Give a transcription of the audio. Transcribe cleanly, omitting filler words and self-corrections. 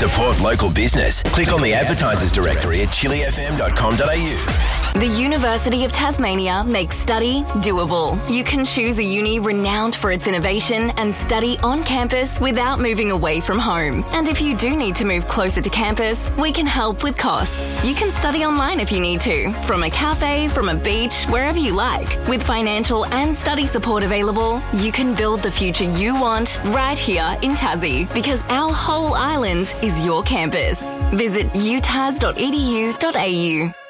Support local business. Click on the advertisers directory at chilifm.com.au. The University of Tasmania makes study doable. You can choose a uni renowned for its innovation and study on campus without moving away from home. And if you do need to move closer to campus, we can help with costs. You can study online if you need to, from a cafe, from a beach, wherever you like. With financial and study support available, you can build the future you want right here in Tassie, because our whole island is your campus. Visit utas.edu.au.